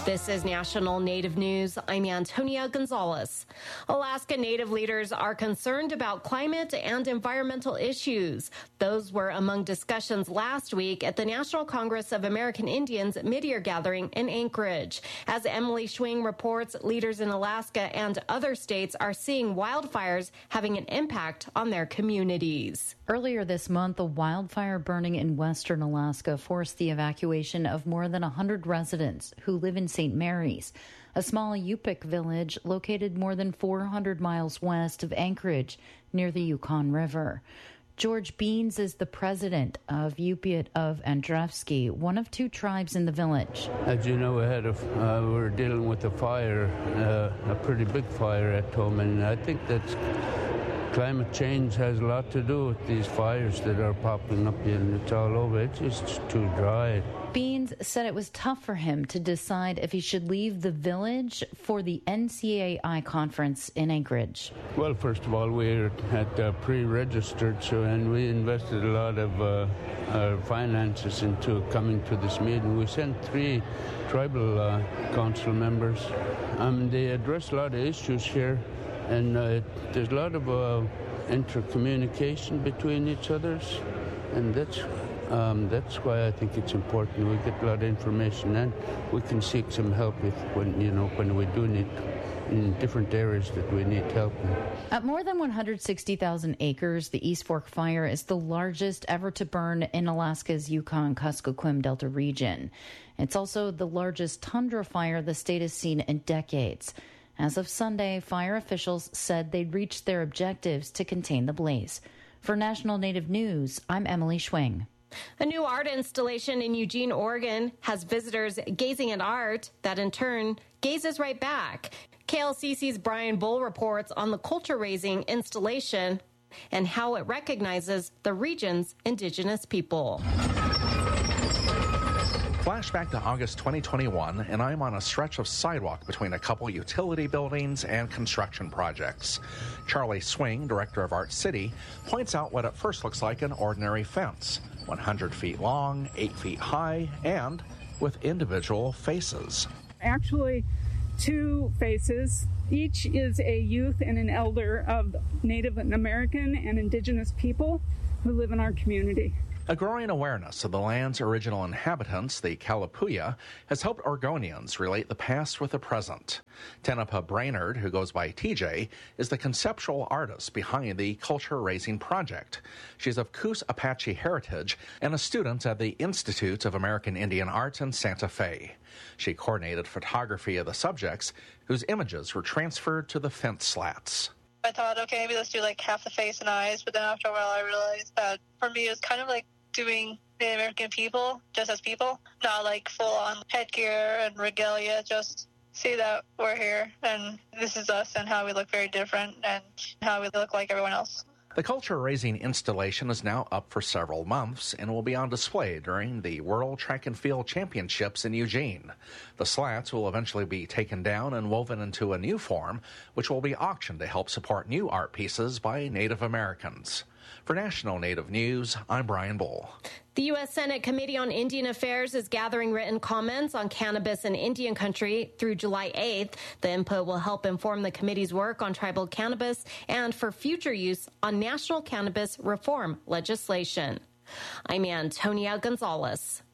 This is National Native News. I'm Antonia Gonzalez. Alaska Native leaders are concerned about climate and environmental issues. Those were among discussions last week at the National Congress of American Indians mid-year gathering in Anchorage. As Emily Schwing reports, leaders in Alaska and other states are seeing wildfires having an impact on their communities. Earlier this month, a wildfire burning in western Alaska forced the evacuation of more than 100 residents who live in St. Mary's, a small Yupik village located more than 400 miles west of Anchorage near the Yukon River. George Beans is the president of Yupik of Andrevsky, one of two tribes in the village. As you know, we're dealing with a fire, a pretty big fire at home, and I think that climate change has a lot to do with these fires that are popping up, and it's all over. It's just too dry. Beans said it was tough for him to decide if he should leave the village for the NCAI conference in Anchorage. Well, first of all, we had pre-registered, and we invested a lot of our finances into coming to this meeting. We sent 3 tribal council members. They address a lot of issues here, and there's a lot of intercommunication between each others, and that's why I think it's important. We get a lot of information, and we can seek some help when we do need in different areas that we need help in. At more than 160,000 acres, the East Fork Fire is the largest ever to burn in Alaska's Yukon-Kuskokwim Delta region. It's also the largest tundra fire the state has seen in decades. As of Sunday, fire officials said they'd reached their objectives to contain the blaze. For National Native News, I'm Emily Schwing. A new art installation in Eugene, Oregon has visitors gazing at art that in turn gazes right back. KLCC's Brian Bull reports on the culture-raising installation and how it recognizes the region's indigenous people. Flashback to August 2021, and I'm on a stretch of sidewalk between a couple utility buildings and construction projects. Charlie Swing, director of Art City, points out what at first looks like an ordinary fence, 100 feet long, 8 feet high, and with individual faces. Actually, 2 faces. Each is a youth and an elder of Native American and Indigenous people who live in our community. A growing awareness of the land's original inhabitants, the Kalapuya, has helped Oregonians relate the past with the present. Tenepa Brainerd, who goes by TJ, is the conceptual artist behind the Culture Raising Project. She's of Coos Apache heritage and a student at the Institute of American Indian Art in Santa Fe. She coordinated photography of the subjects, whose images were transferred to the fence slats. I thought, okay, maybe let's do like half the face and eyes, but then after a while I realized that for me it was kind of like doing Native American people just as people, not like full-on headgear and regalia, just see that we're here and this is us and how we look very different and how we look like everyone else. The Culture Raising installation is now up for several months and will be on display during the World Track and Field Championships in Eugene. The slats will eventually be taken down and woven into a new form, which will be auctioned to help support new art pieces by Native Americans. For National Native News, I'm Brian Bull. The U.S. Senate Committee on Indian Affairs is gathering written comments on cannabis in Indian country through July 8th. The input will help inform the committee's work on tribal cannabis and for future use on national cannabis reform legislation. I'm Antonia Gonzalez.